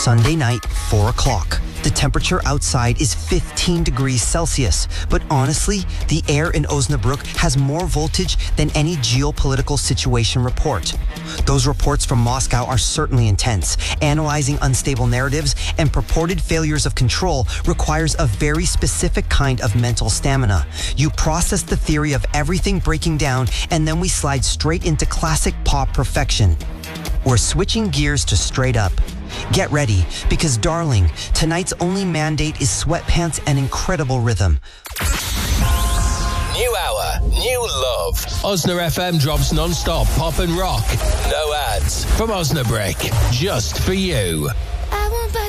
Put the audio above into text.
Sunday night, 4 o'clock. The temperature outside is 15 degrees Celsius, but honestly, the air in Osnabrück has more voltage than any geopolitical situation report. Those reports from Moscow are certainly intense. Analyzing unstable narratives and purported failures of control requires a very specific kind of mental stamina. You process the theory of everything breaking down, and then we slide straight into classic pop perfection. We're switching gears to straight up. Get ready, because darling, tonight's only mandate is sweatpants and incredible rhythm. New hour, new love. Osna FM drops non-stop pop and rock. No ads from Osnabrück, just for you.